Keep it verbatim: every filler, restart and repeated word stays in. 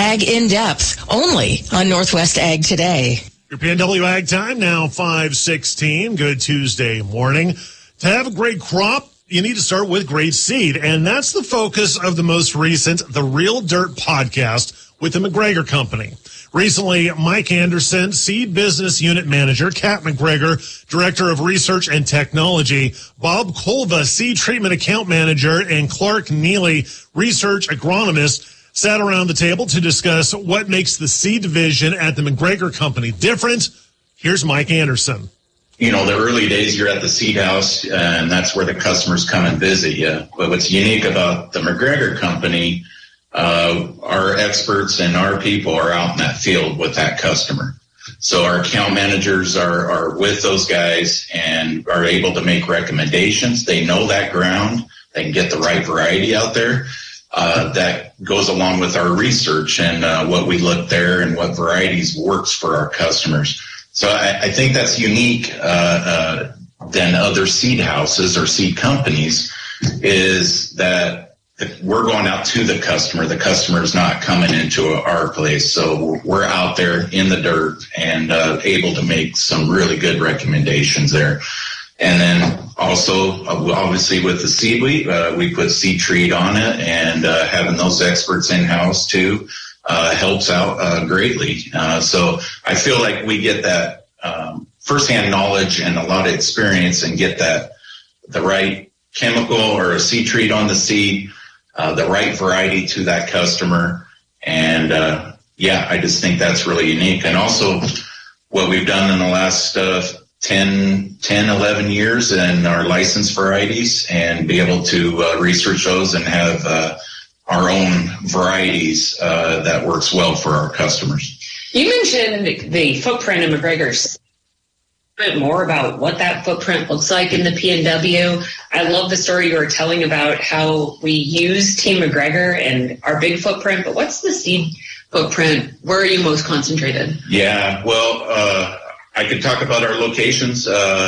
Ag in Depth, only on Northwest Ag Today. Your P N W Ag time now, five sixteen. Good Tuesday morning. To have a great crop, you need to start with great seed. And that's the focus of the most recent The Real Dirt podcast with the McGregor Company. Recently, Mike Anderson, Seed Business Unit Manager, Kat McGregor, Director of Research and Technology, Bob Kolva, Seed Treatment Account Manager, and Clark Neely, Research Agronomist, sat around the table to discuss what makes the seed division at the McGregor Company different. Here's Mike Anderson. You know, the early days you're at the seed house, and that's where the customers come and visit you. But what's unique about the McGregor Company, uh, our experts and our people are out in that field with that customer. So our account managers are, are with those guys and are able to make recommendations. They know that ground. They can get the right variety out there. Uh, that goes along with our research and uh, what we look there and what varieties works for our customers. So I, I think that's unique uh, uh, than other seed houses or seed companies, is that we're going out to the customer. The customer is not coming into our place. So we're out there in the dirt and uh, able to make some really good recommendations there. And then also, obviously, with the seed wheat, uh, we put seed treat on it, and uh, having those experts in-house, too, uh, helps out uh, greatly. Uh, so I feel like we get that um, firsthand knowledge and a lot of experience and get that the right chemical or a seed treat on the seed, uh, the right variety to that customer. And, uh, yeah, I just think that's really unique. And also what we've done in the last uh ten, eleven years in our licensed varieties, and be able to uh, research those and have uh, our own varieties uh, that works well for our customers. You mentioned the footprint of McGregor's. A bit more about what that footprint looks like in the P N W. I love the story you were telling about how we use Team McGregor and our big footprint, but what's the seed footprint? Where are you most concentrated? Yeah, well, uh, I could talk about our locations. Uh,